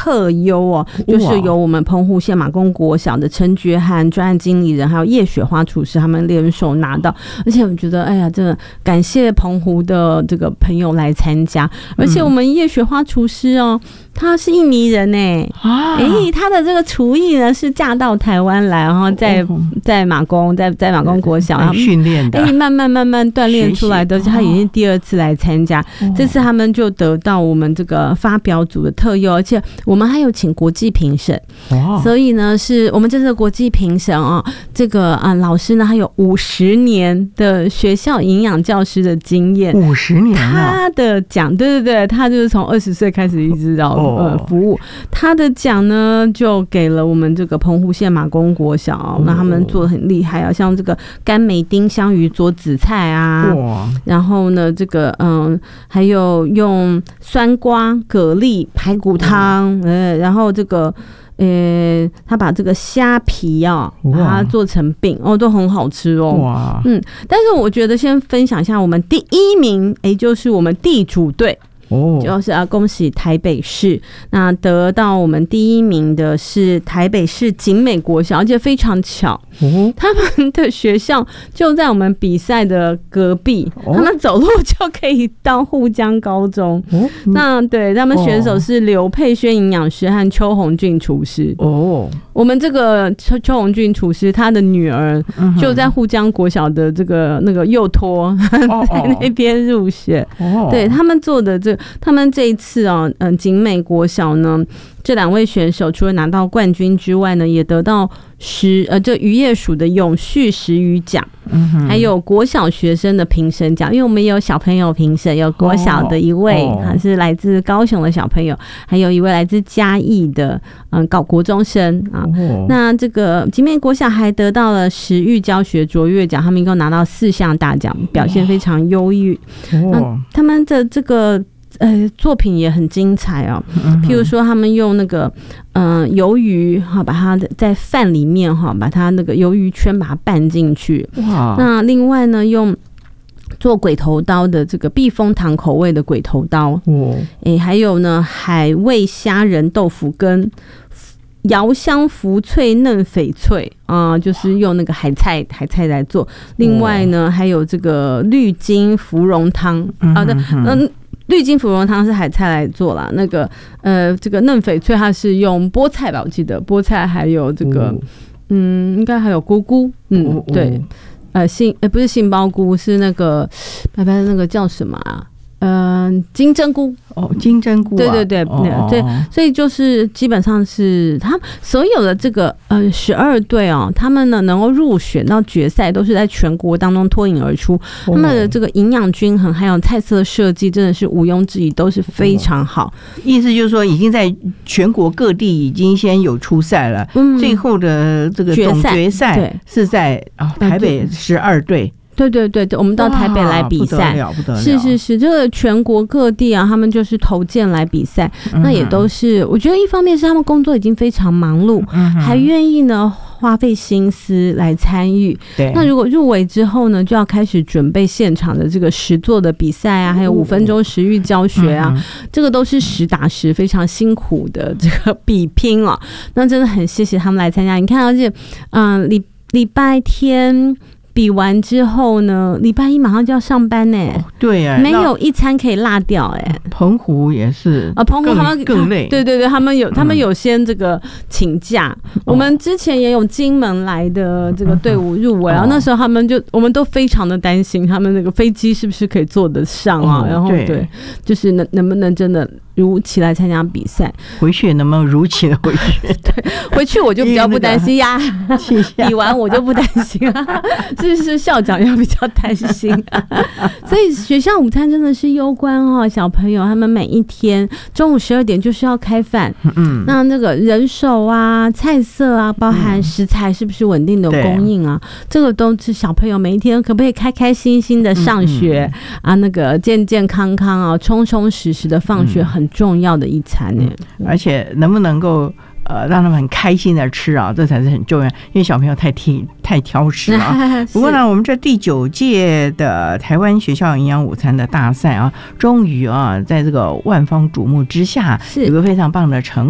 特优哦，就是由我们澎湖县马公国小的陈觉涵专案经理人还有叶雪花厨师他们联手拿到，而且我觉得哎呀，真的感谢澎湖的这个朋友来参加，而且我们叶雪花厨师哦，他是印尼人他的这个厨艺呢是嫁到台湾来，然后在马公国小训练的， 慢慢锻炼出来的，他已经第2次来参加，这次他们就得到我们这个发表组的特优，而且我们还有请国际评审，所以呢是我们这次国际评审这个老师呢他有50年的学校营养教师的经验 ，50年他的奖，对，他就是从20岁开始一直到服务，他的奖呢就给了我们这个澎湖县马公国小，那他们做得很厉害啊，像这个甘梅丁香鱼做紫菜啊，然后呢这个还有用酸瓜蛤蜊排骨汤，然后这个他把这个虾皮把它做成饼都很好吃但是我觉得先分享一下我们第1名就是我们地主队，就是要恭喜台北市，那得到我们第1名的是台北市景美国小，而且非常巧，他们的学校就在我们比赛的隔壁，他们走路就可以到沪江高中。那对他们选手是刘佩轩营养师和邱红俊厨师。我们这个邱红俊厨师，他的女儿就在沪江国小的这个那个幼托在那边入学。对他们做的他们这一次景美国小呢，这2位选手除了拿到冠军之外呢，也得到这渔业署的永续食鱼奖，还有国小学生的评审奖，因为我们有小朋友评审，有国小的一位，他是来自高雄的小朋友，还有一位来自嘉义的国中生啊。那这个景美国小还得到了食育教学卓越奖，他们一共拿到4项大奖，表现非常优异。那他们的这个作品也很精彩譬如说他们用那个鱿鱼把它在饭里面把它那个鱿鱼圈把它拌进去，那另外呢用做鬼头刀的这个避风塘口味的鬼头刀，还有呢海味虾仁豆腐羹，瑶香福脆嫩翡翠就是用那个海菜来做，另外呢还有这个绿金芙蓉汤绿金芙蓉汤是海菜来做啦，那个这个嫩翡翠它是用菠菜吧，我记得菠菜还有这个应该还有菇菇，对，不是杏鲍菇，是那个白白的那个叫什么金针菇， 金针菇， 对，所以就是基本上是他们所有的这个12队他们呢能够入选到决赛，都是在全国当中脱颖而出，他们的这个营养均衡还有菜色设计真的是毋庸置疑，都是非常好。 意思就是说，已经在全国各地已经先有出赛了，最后的这个总决赛是在台北12队。 对，我们到台北来比赛， 不得了， 是，这个全国各地他们就是投件来比赛，那也都是，我觉得一方面是他们工作已经非常忙碌，还愿意呢花费心思来参与。那如果入围之后呢，就要开始准备现场的这个实作的比赛还有5分钟食育教学这个都是实打实非常辛苦的这个比拼那真的很谢谢他们来参加。你看，而且礼拜天比完之后呢，礼拜一马上就要上班呢。 对啊， 没有一餐可以落掉澎湖也是澎湖他们更累。 对，他们有先这个请假。我们之前也有金门来的这个队伍入围那时候我们都非常的担心他们那个飞机是不是可以坐得上然后对，就是能不能真的如期来参加比赛， 回去能不能如期的回去？ 对，回去我就比较不担心比完我就不担心是校长要比较担心所以学校午餐真的是攸关小朋友他们每一天中午12点就是要开饭，那个人手菜色包含食材是不是稳定的供应这个都是小朋友每一天可不可以开开心心的上学那个健健康康充充实实的放学很重要的一餐而且能不能够让他们很开心的吃这才是很重要，因为小朋友太挑食了不过呢，我们这第9届的台湾学校营养午餐的大赛终于在这个万方瞩目之下有个非常棒的成